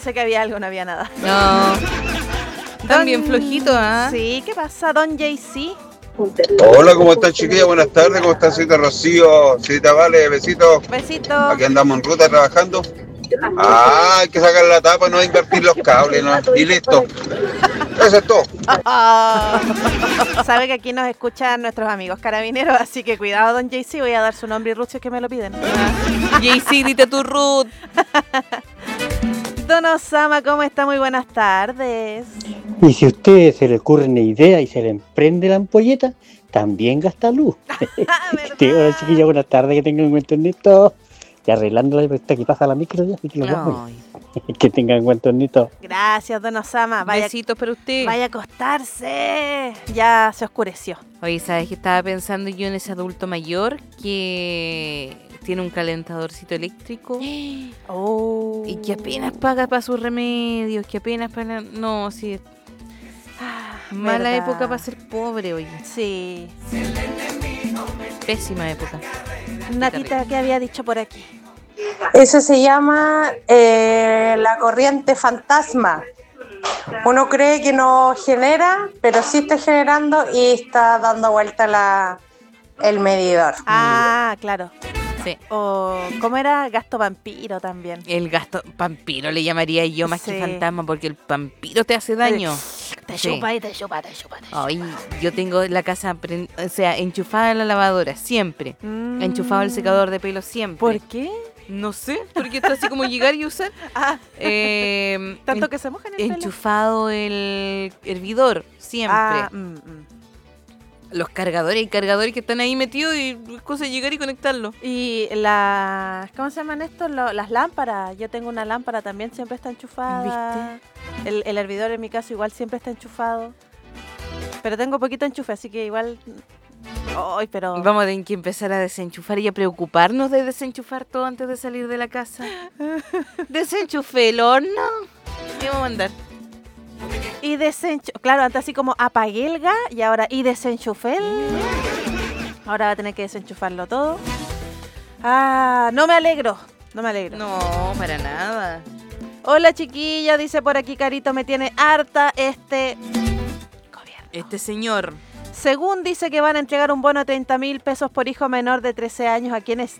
pensé que había algo, no había nada. No. También flojito, ¿ah? Sí, ¿qué pasa, don JC? Hola, ¿cómo están, chiquillas? Buenas tardes, ¿cómo está Cita Rocío? Cita Vale, besitos. Besito. Aquí andamos en ruta trabajando. Hay que sacar la tapa, no invertir los cables, ¿no? Y listo. Eso es todo. Sabe que aquí nos escuchan nuestros amigos carabineros, así que cuidado, don JC, voy a dar su nombre y Ruth si es que me lo piden. JC, grita tu Ruth. Don Osama, ¿cómo está? Muy buenas tardes. Y si a usted se le ocurre una idea y se le emprende la ampolleta, también gasta luz. Hola, chiquillos, buenas tardes, que tengan buen tornito. Ya arreglando la que pasa la micro ya, así que lo vamos. Que tengan buen tornito. Gracias, don Osama. Besitos para usted. Vaya a acostarse. Ya se oscureció. Oye, ¿sabes qué estaba pensando yo en ese adulto mayor que tiene un calentadorcito eléctrico? Oh. Y que apenas paga para sus remedios, que apenas para... No, sí. Mala ¿verdad? época para ser pobre, oye. Sí. Pésima época. Natita, ¿qué había dicho por aquí? Eso se llama la corriente fantasma. Uno cree que no genera, pero sí está generando y está dando vuelta el medidor. Ah, claro. Sí. O, ¿cómo era? Gasto vampiro también. El gasto vampiro le llamaría yo más que Sí. fantasma, porque el vampiro te hace daño. Te Sí. chupa y te chupa, te chupa, te chupa. Ay, yo tengo la casa, enchufada en la lavadora, siempre. Enchufado el secador de pelo, siempre. ¿Por qué? No sé, porque está así como llegar y usar. Tanto que se mojan el pelo. Enchufado el hervidor, siempre. Los cargadores y cargadores que están ahí metidos y cosa de llegar y conectarlo. Y ¿cómo se llaman estos? Las lámparas. Yo tengo una lámpara también, siempre está enchufada. ¿Viste? El hervidor en mi caso igual siempre está enchufado. Pero tengo poquito enchufe, así que igual... Ay, pero... Vamos a tener que empezar a desenchufar y a preocuparnos de desenchufar todo antes de salir de la casa. Desenchufé el horno. ¿Qué vamos a mandar? Y claro, antes así como apagué el gas y ahora desenchufé Ahora va a tener que desenchufarlo todo. No me alegro. No, para nada. Hola, chiquilla, dice por aquí Carito, me tiene harta este gobierno. Este señor. Según dice que van a entregar un bono de 30.000 pesos por hijo menor de 13 años a quienes